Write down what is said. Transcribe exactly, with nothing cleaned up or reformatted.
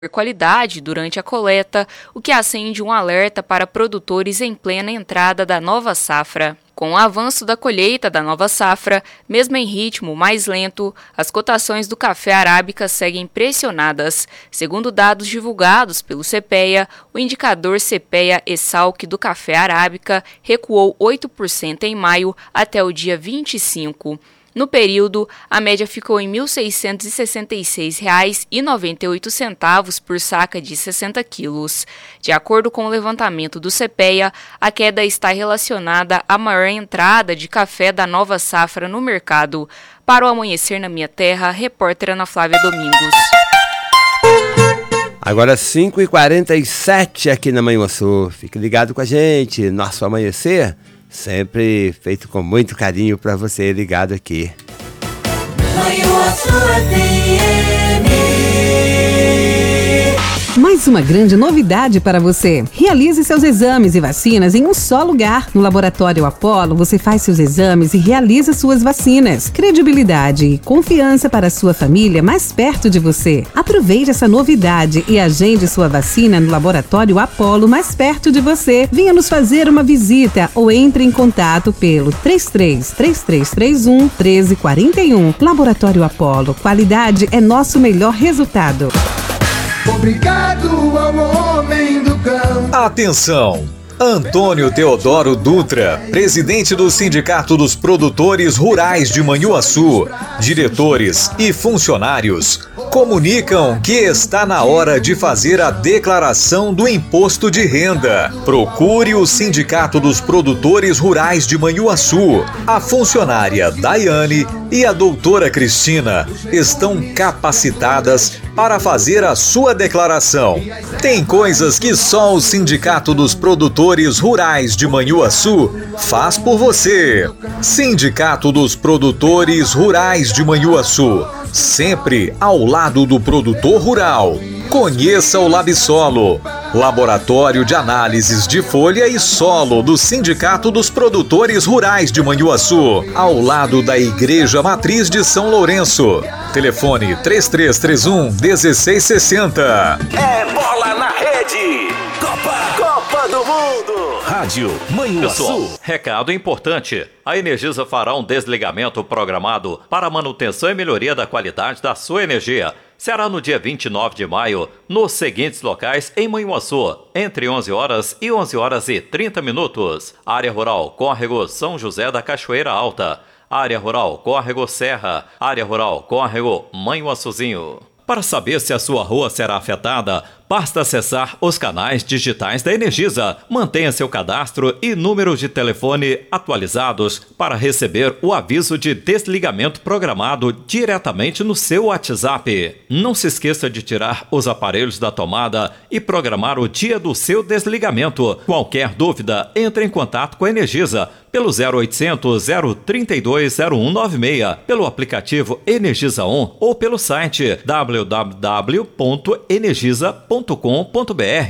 qualidade durante a coleta, o que acende um alerta para produtores em plena entrada da nova safra. Com o avanço da colheita da nova safra, mesmo em ritmo mais lento, as cotações do café arábica seguem pressionadas. Segundo dados divulgados pelo CEPEA, o indicador CEPEA-ESALQ do café arábica recuou oito por cento em maio até o dia vinte e cinco. No período, a média ficou em mil seiscentos e sessenta e seis reais e noventa e oito centavos por saca de sessenta quilos. De acordo com o levantamento do CEPEA, a queda está relacionada à maior entrada de café da nova safra no mercado. Para o Amanhecer na Minha Terra, repórter Ana Flávia Domingos. Agora cinco e quarenta e sete aqui na Manhuaçu. Fique ligado com a gente. Nosso Amanhecer sempre feito com muito carinho para você ligado aqui. Manhuaçu F M. Mais uma grande novidade para você. Realize seus exames e vacinas em um só lugar. No Laboratório Apollo, você faz seus exames e realiza suas vacinas. Credibilidade e confiança para a sua família mais perto de você. Aproveite essa novidade e agende sua vacina no Laboratório Apollo mais perto de você. Venha nos fazer uma visita ou entre em contato pelo três três três três três um um três quatro um. Laboratório Apollo. Qualidade é nosso melhor resultado. Obrigado ao homem do campo. Atenção! Antônio Teodoro Dutra, presidente do Sindicato dos Produtores Rurais de Manhuaçu, diretores e funcionários, comunicam que está na hora de fazer a declaração do imposto de renda. Procure o Sindicato dos Produtores Rurais de Manhuaçu. A funcionária Daiane e a doutora Cristina estão capacitadas para fazer a sua declaração. Tem coisas que só o Sindicato dos Produtores Rurais de Manhuaçu faz por você. Sindicato dos Produtores Rurais de Manhuaçu, sempre ao lado do produtor rural. Conheça o Labsolo, Laboratório de Análises de Folha e Solo do Sindicato dos Produtores Rurais de Manhuaçu, ao lado da Igreja Matriz de São Lourenço. Telefone três três três um um seis seis zero. É bola na rede! Copa! Copa do Mundo! Rádio Manhuaçu. Pessoal, recado importante. A Energisa fará um desligamento programado para a manutenção e melhoria da qualidade da sua energia. Será no dia vinte e nove de maio, nos seguintes locais em Manhuaçu, entre onze horas e onze horas e trinta minutos. Área Rural Córrego São José da Cachoeira Alta. Área Rural Córrego Serra. Área Rural Córrego Manhuaçuzinho. Para saber se a sua rua será afetada, basta acessar os canais digitais da Energisa. Mantenha seu cadastro e número de telefone atualizados para receber o aviso de desligamento programado diretamente no seu WhatsApp. Não se esqueça de tirar os aparelhos da tomada e programar o dia do seu desligamento. Qualquer dúvida, entre em contato com a Energisa pelo zero oitocentos, zero trinta e dois, zero um nove seis, pelo aplicativo Energisa On ou pelo site w w w ponto energisa ponto com ponto b r.